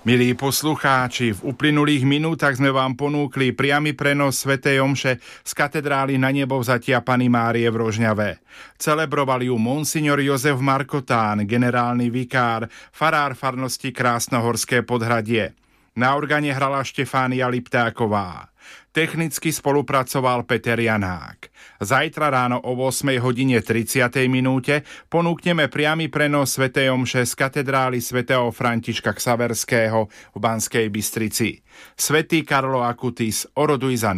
Milí poslucháči, v uplynulých minútach sme vám ponúkli priamy prenos svätej omše z katedrály Na nebovzatia Panny Márie v Rožňave. Celebrovali ju monsignor Jozef Markotán, generálny vikár, farár farnosti Krásnohorské Podhradie. Na organe hrala Štefánia Liptáková. Technicky spolupracoval Peter Janák. Zajtra ráno o 8:30 ponúkneme priamy prenos svätej omše z katedrály svätého Františka Xaverského v Banskej Bystrici. Svätý Karlo Acutis, oroduj za nás.